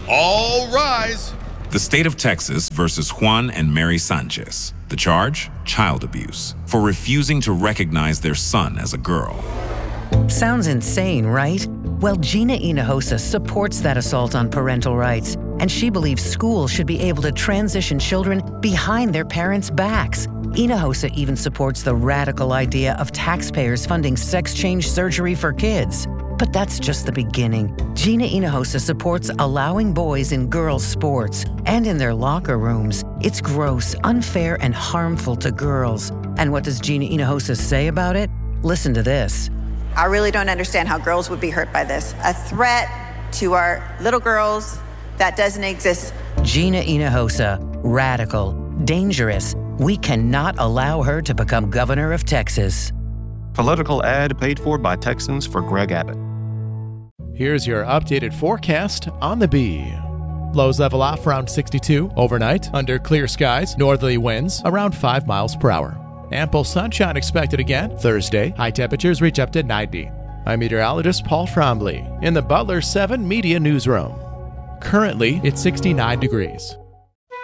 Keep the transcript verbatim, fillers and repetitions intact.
All rise. The state of Texas versus Juan and Mary Sanchez. The charge? Child abuse for refusing to recognize their son as a girl. Sounds insane, right? Well, Gina Hinojosa supports that assault on parental rights, and she believes schools should be able to transition children behind their parents' backs. Hinojosa even supports the radical idea of taxpayers funding sex change surgery for kids. But that's just the beginning. Gina Hinojosa supports allowing boys in girls' sports and in their locker rooms. It's gross, unfair, and harmful to girls. And what does Gina Hinojosa say about it? Listen to this. I really don't understand how girls would be hurt by this. A threat to our little girls that doesn't exist. Gina Hinojosa, radical, dangerous. We cannot allow her to become governor of Texas. Political ad paid for by Texans for Greg Abbott. Here's your updated forecast on the Bee. Lows level off around sixty-two overnight under clear skies, northerly winds around five miles per hour. Ample sunshine expected again Thursday. High temperatures reach up to ninety. I'm meteorologist Paul Trombley in the Butler seven Media Newsroom. Currently, it's sixty-nine degrees.